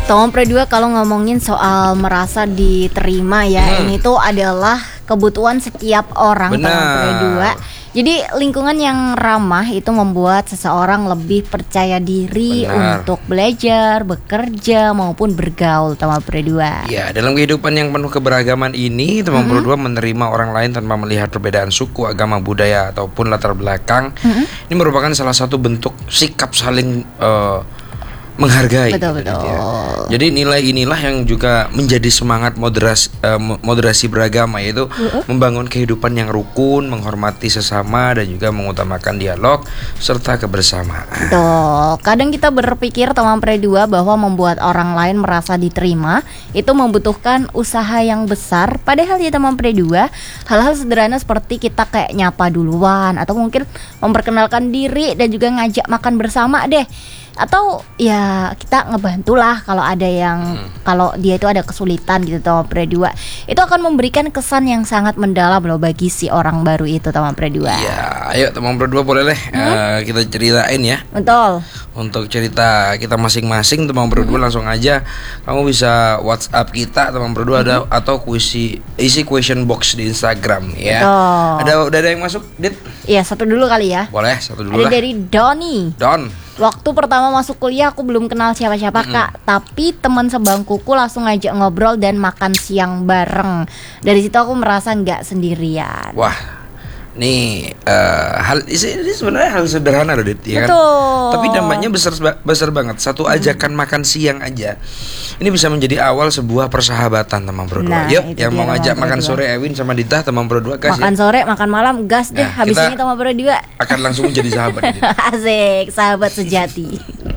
Tom Predua, kalau ngomongin soal merasa diterima ya, ini tuh adalah kebutuhan setiap orang, Tom Predua. Jadi lingkungan yang ramah itu membuat seseorang lebih percaya diri untuk belajar, bekerja maupun bergaul, Tom Predua. Ya, dalam kehidupan yang penuh keberagaman ini, Tom Predua menerima orang lain tanpa melihat perbedaan suku, agama, budaya ataupun latar belakang. Ini merupakan salah satu bentuk sikap saling menghargai. Betul. Ya. Jadi nilai inilah yang juga menjadi semangat moderasi beragama, yaitu membangun kehidupan yang rukun, menghormati sesama dan juga mengutamakan dialog serta kebersamaan. Betul. Kadang kita berpikir, teman Predua, bahwa membuat orang lain merasa diterima itu membutuhkan usaha yang besar. Padahal ya teman Predua, hal-hal sederhana seperti kita kayak nyapa duluan atau mungkin memperkenalkan diri dan juga ngajak makan bersama deh. Atau ya kita ngebantulah kalau ada yang kalau dia itu ada kesulitan gitu, teman Predua. Itu akan memberikan kesan yang sangat mendalam loh bagi si orang baru itu, teman Predua. Iya, ayo teman Predua boleh deh kita ceritain ya. Betul. Untuk cerita kita masing-masing, teman Predua langsung aja kamu bisa WhatsApp kita teman Predua ada atau isi question box di Instagram ya. Betul. Udah ada yang masuk, Dit? Iya, satu dulu kali ya. Boleh, satu dulu ada lah. dari Doni. Waktu pertama masuk kuliah aku belum kenal siapa-siapa Kak, tapi teman sebangkuku langsung ngajak ngobrol dan makan siang bareng. Dari situ aku merasa nggak sendirian. Wah, nih ini sebenarnya hal sederhana loh, Dit, ya kan? Betul. Tapi dampaknya besar banget. Satu ajakan makan siang aja, ini bisa menjadi awal sebuah persahabatan, teman Predua. Yuk, yang mau ngajak makan sore Ewin sama Dita, teman Predua, gas makan sore, makan malam, gas deh. Habis ini teman Predua akan langsung menjadi sahabat. Asik, sahabat sejati.